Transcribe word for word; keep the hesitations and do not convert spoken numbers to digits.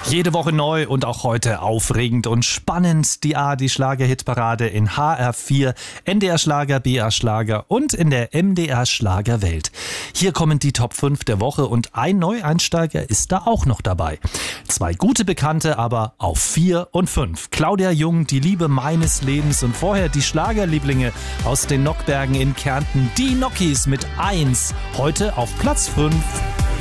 Jede Woche neu und auch heute aufregend und spannend. Die A, die Schlager-Hitparade in H R vier, N D R Schlager, B R Schlager und in der M D R Schlagerwelt. Hier kommen die Top fünf der Woche und ein Neueinsteiger ist da auch noch dabei. Zwei gute Bekannte, aber auf vier und fünf. Claudia Jung, die Liebe meines Lebens, und vorher die Schlagerlieblinge aus den Nockbergen in Kärnten, die Nockies mit eins. Heute auf Platz fünf.